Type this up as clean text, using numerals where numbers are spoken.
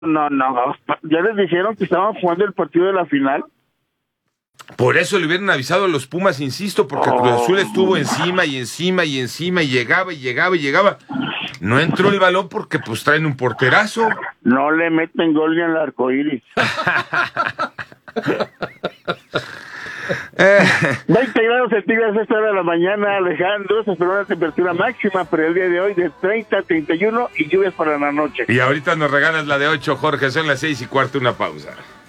No, ya les dijeron que estaban jugando el partido de la final. Por eso le hubieran avisado a los Pumas, insisto, porque Cruz Azul estuvo encima y llegaba y llegaba. No entró el balón porque pues traen un porterazo. No le meten gol ni al arcoíris. 20 grados centígrados a esta hora de la mañana, Alejandro. Se espera una temperatura máxima para el día de hoy de 30 a 31 y lluvias para la noche. Y ahorita nos regalas la de 8, Jorge. Son las 6:15, una pausa.